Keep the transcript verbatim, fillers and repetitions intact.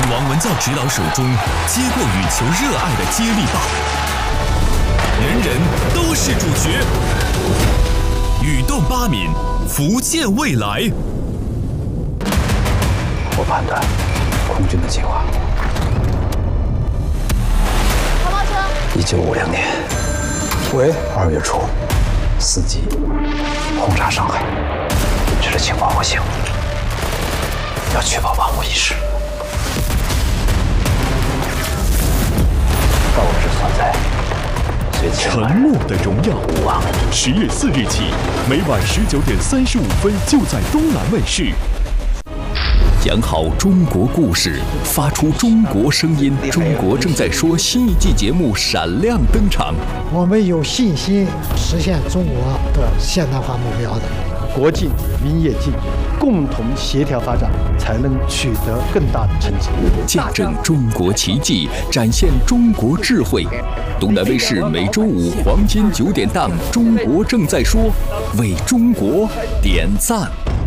王文教指导手中接过羽球热爱的接力棒，人人都是主角。羽动八闽，福建未来。 我判断，空军的计划。 跑跑车。 一九五零年，喂，二月初，四级轰炸上海，这是情报不行，要确保万无一失。报纸所在。 沉默的荣耀，十月四日起，每晚十九点三十五分就在东南卫视。讲好中国故事，发出中国声音。中国正在说新一季节目闪亮登场。 我们有信心实现中国的现代化目标的。 国进民也进，共同协调发展，才能取得更大的成绩。 见证中国奇迹，展现中国智慧。东南卫视每周五黄金九点档《中国正在说》，为中国点赞。